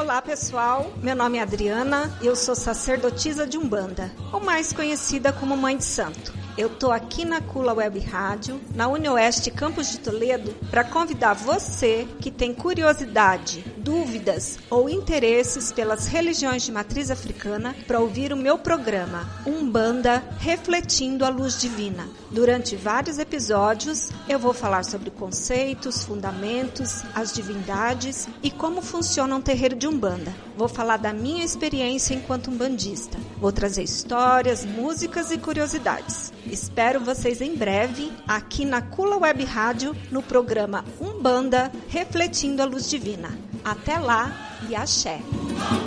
Olá pessoal, meu nome é Adriana e eu sou sacerdotisa de Umbanda, ou mais conhecida como Mãe de Santo. Eu tô aqui na Cula Web Rádio, na UniOeste Campos de Toledo, para convidar você que tem curiosidade, dúvidas ou interesses pelas religiões de matriz africana para ouvir o meu programa Umbanda Refletindo a Luz Divina. Durante vários episódios eu vou falar sobre conceitos, fundamentos, as divindades e como funciona um terreiro de Umbanda. Vou falar da minha experiência enquanto umbandista. Vou trazer histórias, músicas e curiosidades. Espero vocês em breve aqui na Cula Web Rádio no programa Umbanda Refletindo a Luz Divina. Até lá e axé!